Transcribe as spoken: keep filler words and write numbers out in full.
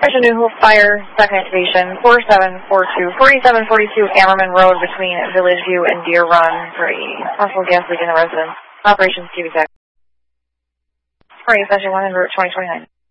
Section New Hope Fire, second activation, four seven four two, forty-seven forty-two Ammerman Road between Village View and Deer Run for a possible gas leak in the residence. Operations Cubic Tech. Party Session one and Route twenty twenty-nine.